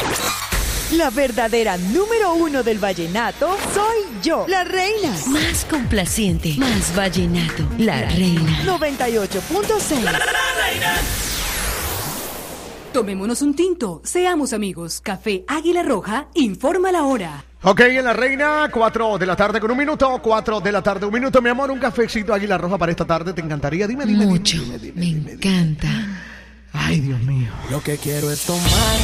La verdadera número 1 del vallenato soy yo, la reina. Más complaciente, más vallenato, la reina. 98.6. La reina. Tomémonos un tinto, seamos amigos. Café Águila Roja informa la hora. Ok, en la reina, 4 de la tarde con 1 minuto, 4 de la tarde 1 minuto. Mi amor, un cafecito Águila Roja para esta tarde, ¿te encantaría? Dime. Mucho, me encanta. Ay, Dios mío. Lo que quiero es tomar